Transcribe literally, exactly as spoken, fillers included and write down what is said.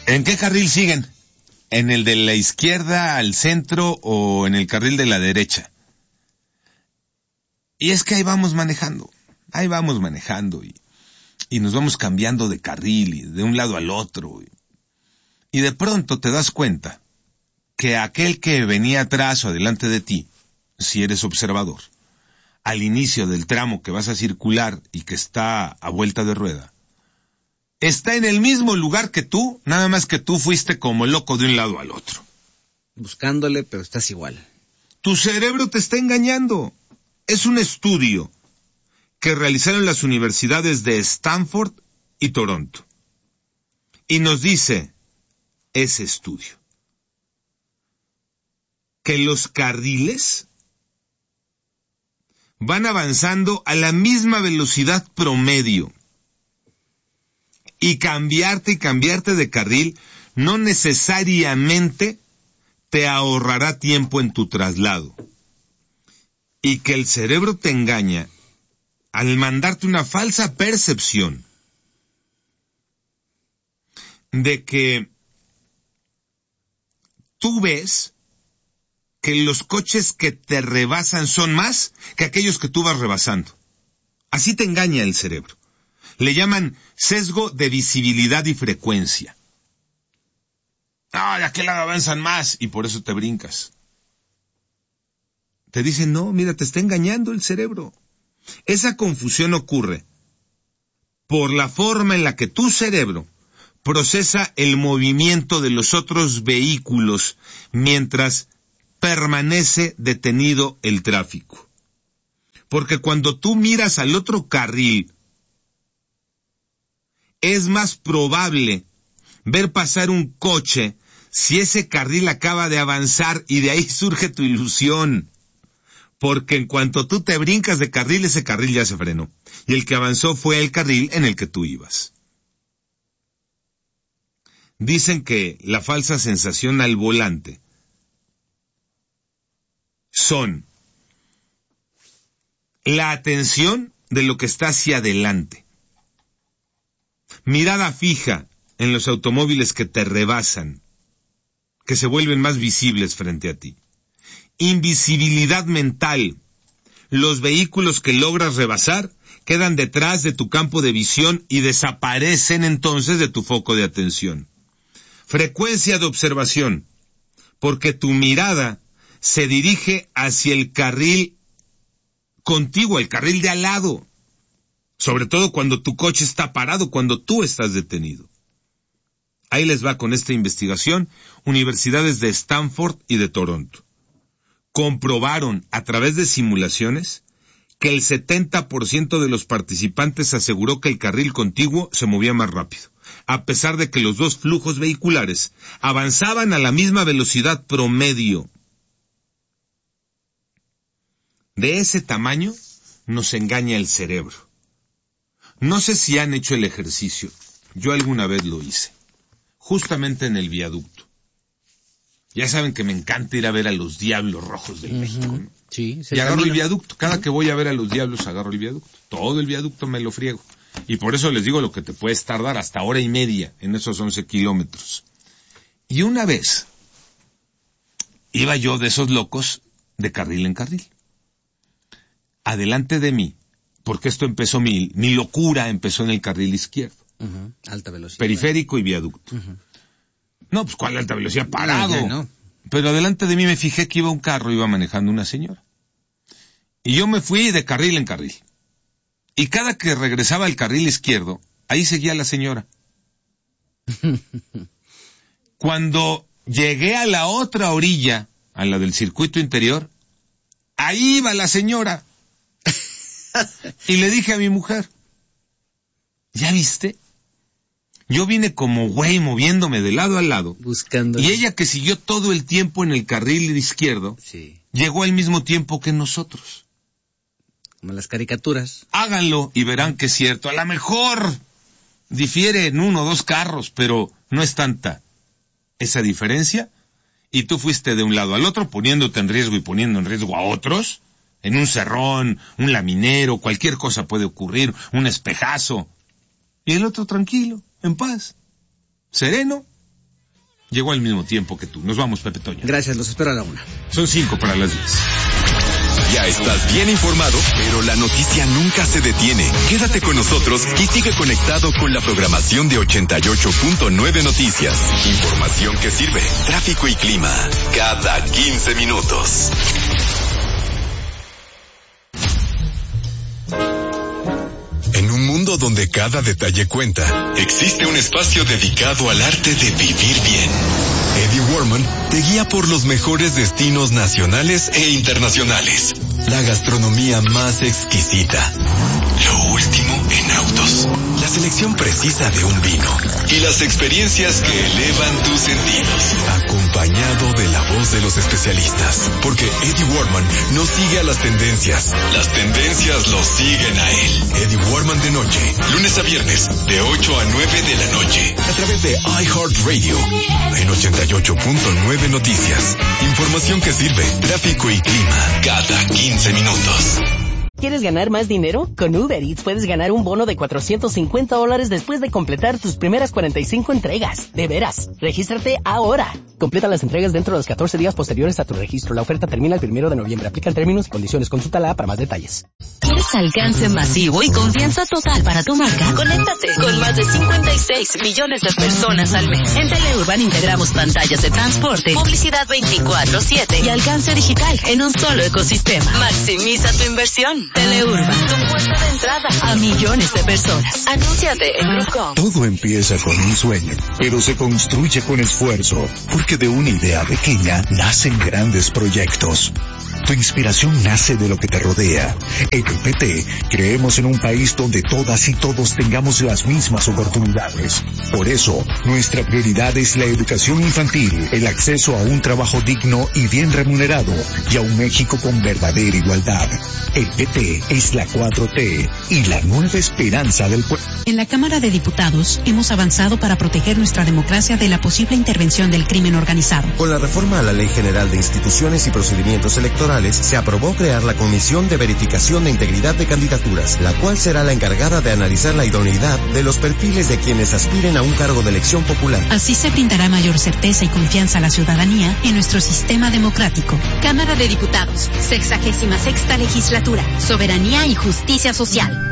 ¿En qué carril siguen? ¿En el de la izquierda al centro o en el carril de la derecha? Y es que ahí vamos manejando, ahí vamos manejando y, y nos vamos cambiando de carril y de un lado al otro. Y, y de pronto te das cuenta que aquel que venía atrás o adelante de ti, si eres observador, al inicio del tramo que vas a circular y que está a vuelta de rueda, está en el mismo lugar que tú, nada más que tú fuiste como loco de un lado al otro. Buscándole, pero estás igual. Tu cerebro te está engañando. Es un estudio que realizaron las universidades de Stanford y Toronto. Y nos dice ese estudio que los carriles van avanzando a la misma velocidad promedio. Y cambiarte y cambiarte de carril no necesariamente te ahorrará tiempo en tu traslado. Y que el cerebro te engaña al mandarte una falsa percepción de que tú ves que los coches que te rebasan son más que aquellos que tú vas rebasando. Así te engaña el cerebro. Le llaman sesgo de visibilidad y frecuencia. Ah, de aquel lado avanzan más y por eso te brincas. Te dicen, no, mira, te está engañando el cerebro. Esa confusión ocurre por la forma en la que tu cerebro procesa el movimiento de los otros vehículos mientras permanece detenido el tráfico. Porque cuando tú miras al otro carril, es más probable ver pasar un coche si ese carril acaba de avanzar y de ahí surge tu ilusión. Porque en cuanto tú te brincas de carril, ese carril ya se frenó. Y el que avanzó fue el carril en el que tú ibas. Dicen que la falsa sensación al volante son la atención de lo que está hacia adelante. Mirada fija en los automóviles que te rebasan, que se vuelven más visibles frente a ti. Invisibilidad mental. Los vehículos que logras rebasar quedan detrás de tu campo de visión y desaparecen entonces de tu foco de atención. Frecuencia de observación, porque tu mirada se dirige hacia el carril contiguo, el carril de al lado. Sobre todo cuando tu coche está parado, cuando tú estás detenido. Ahí les va con esta investigación, universidades de Stanford y de Toronto. Comprobaron a través de simulaciones que el setenta por ciento de los participantes aseguró que el carril contiguo se movía más rápido, a pesar de que los dos flujos vehiculares avanzaban a la misma velocidad promedio. De ese tamaño nos engaña el cerebro. No sé si han hecho el ejercicio, yo alguna vez lo hice, justamente en el viaducto. Ya saben que me encanta ir a ver a los Diablos Rojos del uh-huh. México, ¿no? Sí, y agarro camino. el viaducto, cada uh-huh. que voy a ver a los Diablos agarro el viaducto, todo el viaducto me lo friego. Y por eso les digo lo que te puedes tardar hasta hora y media en esos once kilómetros. Y una vez, iba yo de esos locos de carril en carril. Adelante de mí, porque esto empezó, mi, mi locura empezó en el carril izquierdo. Uh-huh. Alta velocidad. Periférico y viaducto. Uh-huh. No, pues ¿cuál alta velocidad? Parado. No, no. Pero adelante de mí me fijé que iba un carro, iba manejando una señora. Y yo me fui de carril en carril. Y cada que regresaba al carril izquierdo, ahí seguía la señora. Cuando llegué a la otra orilla, a la del circuito interior, ahí iba la señora. Y le dije a mi mujer, ¿ya viste? Yo vine como güey moviéndome de lado a lado. Buscando. Y ella que siguió todo el tiempo en el carril izquierdo, sí. llegó al mismo tiempo que nosotros. Como las caricaturas. Háganlo y verán que es cierto. A lo mejor difiere en uno o dos carros, pero no es tanta esa diferencia. Y tú fuiste de un lado al otro poniéndote en riesgo y poniendo en riesgo a otros. En un cerrón, un laminero, cualquier cosa puede ocurrir, un espejazo. Y el otro tranquilo, en paz, sereno Llegó al mismo tiempo que tú. Nos vamos, Pepe Toño. Gracias, los espero a la una. Son cinco para las diez. Ya estás bien informado, pero la noticia nunca se detiene. Quédate con nosotros y sigue conectado con la programación de ochenta y ocho punto nueve Noticias. Información que sirve. Tráfico y clima. Cada quince minutos. En un mundo donde cada detalle cuenta, existe un espacio dedicado al arte de vivir bien. Eddie Warman te guía por los mejores destinos nacionales e internacionales. La gastronomía más exquisita. Lo último en autos. La selección precisa de un vino. Y las experiencias que elevan tus sentidos. Acompañado de la voz de los especialistas. Porque Eddie Warman no sigue a las tendencias. Las tendencias lo siguen a él. Eddie Warman de noche. Lunes a viernes. De ocho a nueve de la noche. A través de iHeartRadio. En ochenta y ocho punto nueve Noticias. Información que sirve. Tráfico y clima. Cada quince minutos. ¿Quieres ganar más dinero? Con Uber Eats puedes ganar un bono de cuatrocientos cincuenta dólares después de completar tus primeras cuarenta y cinco entregas. De veras, regístrate ahora. Completa las entregas dentro de los catorce días posteriores a tu registro. La oferta termina el primero de noviembre. Aplican términos y condiciones. Consúltala para más detalles. ¿Quieres alcance masivo y confianza total para tu marca? Conéctate con más de cincuenta y seis millones de personas al mes. En Teleurban integramos pantallas de transporte, publicidad veinticuatro siete y alcance digital en un solo ecosistema. Maximiza tu inversión. Teleurban, tu puerta de entrada a millones de personas. Anúnciate en Grupo. Todo empieza con un sueño, pero se construye con esfuerzo, porque de una idea pequeña nacen grandes proyectos. Tu inspiración nace de lo que te rodea. En el P T creemos en un país donde todas y todos tengamos las mismas oportunidades. Por eso, nuestra prioridad es la educación infantil, el acceso a un trabajo digno y bien remunerado, y a un México con verdadera igualdad. El P T es la cuatro T y la nueva esperanza del pueblo. En la Cámara de Diputados hemos avanzado para proteger nuestra democracia de la posible intervención del crimen organizado. Con la reforma a la Ley General de Instituciones y Procedimientos Electorales, se aprobó crear la Comisión de Verificación de Integridad de Candidaturas, la cual será la encargada de analizar la idoneidad de los perfiles de quienes aspiren a un cargo de elección popular. Así se brindará mayor certeza y confianza a la ciudadanía en nuestro sistema democrático. Cámara de Diputados, sexagésima sexta legislatura, soberanía y justicia social.